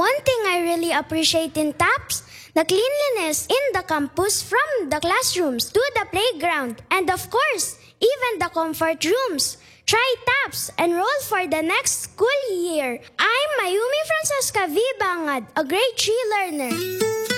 One thing I really appreciate in TAPS, the cleanliness in the campus from the classrooms to the playground, and of course, even the comfort rooms. Try TAPS, enroll for the next school year. I'm Mayumi Francesca V. Bangad, a grade 3 learner.